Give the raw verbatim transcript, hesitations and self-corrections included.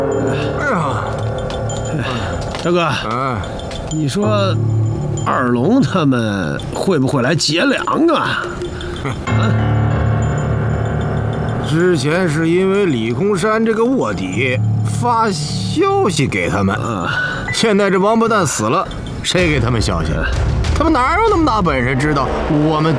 哎呀， 大哥， 啊， 你说二龙他们会不会来劫粮啊？ 之前是因为李空山这个卧底发消息给他们，现在这王八蛋死了，谁给他们消息？他们哪有那么大本事知道我们